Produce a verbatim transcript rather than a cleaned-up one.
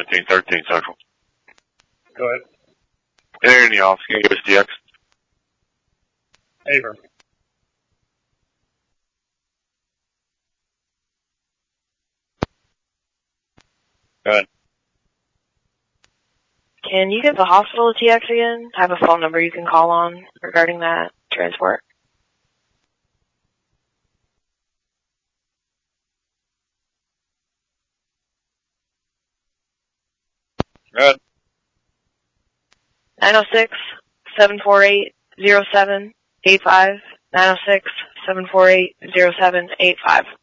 fifteen thirteen Central. Go ahead. Here in the office, can you give us T X? Aver. Go ahead. Can you give the hospital a T X again? I have a phone number you can call on regarding that transport. Go ahead. nine oh six, seven four eight, oh seven eight five. nine oh six, seven four eight, oh seven eight five.